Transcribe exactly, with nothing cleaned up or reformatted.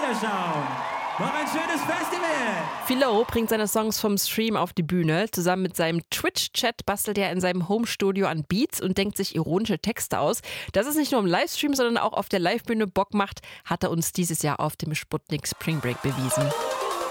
wiederschauen. Noch ein schönes Festival! Philo bringt seine Songs vom Stream auf die Bühne. Zusammen mit seinem Twitch-Chat bastelt er in seinem Homestudio an Beats und denkt sich ironische Texte aus. Dass es nicht nur im Livestream, sondern auch auf der Livebühne Bock macht, hat er uns dieses Jahr auf dem Sputnik Spring Break bewiesen.